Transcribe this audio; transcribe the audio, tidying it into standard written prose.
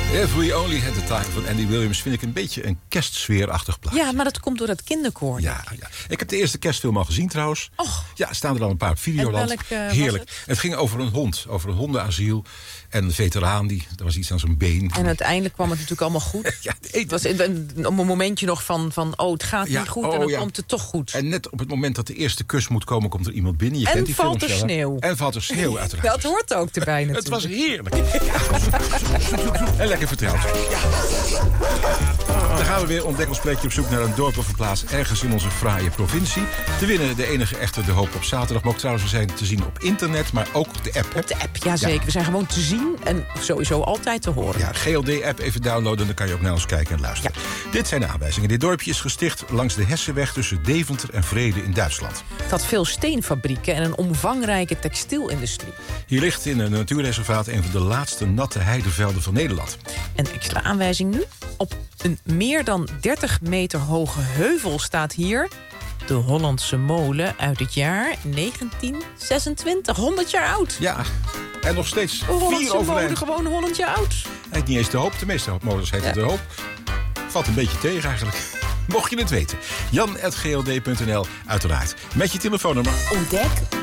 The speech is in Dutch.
If We Only Had The Time van Andy Williams vind ik een beetje een kerstsfeerachtig plaatje. Ja, maar dat komt door dat kinderkoor. Ja. Ik heb de eerste kerstfilm al gezien trouwens. Och. Ja, staan er al een paar op Videoland. Heerlijk. Het ging over een hond, over een hondenasiel. En de veteraan, er was iets aan zijn been. En uiteindelijk kwam het natuurlijk allemaal goed. Ja, het was een momentje nog van het gaat niet goed en dan komt het toch goed. En net op het moment dat de eerste kus moet komen, komt er iemand binnen. Je kent die valt er sneeuw. En valt er sneeuw uiteraard. Dat hoort ook erbij natuurlijk. Het was heerlijk. En lekker verteld. Dan gaan we weer ontdekkingsplekje op zoek naar een dorp of een plaats ergens in onze fraaie provincie. Te winnen de enige echte De Hoop op zaterdag. Maar ook trouwens, we zijn te zien op internet, maar ook op de app. Op de app, jazeker. Ja. We zijn gewoon te zien en sowieso altijd te horen. Ja, GLD-app even downloaden, dan kan je ook naar ons kijken en luisteren. Ja. Dit zijn de aanwijzingen. Dit dorpje is gesticht langs de Hessenweg tussen Deventer en Vrede in Duitsland. Het had veel steenfabrieken en een omvangrijke textielindustrie. Hier ligt in een natuurreservaat een van de laatste natte heidevelden van Nederland. Een extra aanwijzing nu. Op een meer dan 30 meter hoge heuvel staat hier de Hollandse molen uit het jaar 1926. 100 jaar oud. Ja, en nog steeds 4 overeind. Molen gewoon 100 jaar oud. Hij niet eens De Hoop. De meeste molens heten De Hoop. Valt een beetje tegen eigenlijk. Mocht je het weten. Jan@gld.nl uiteraard. Met je telefoonnummer. Ontdek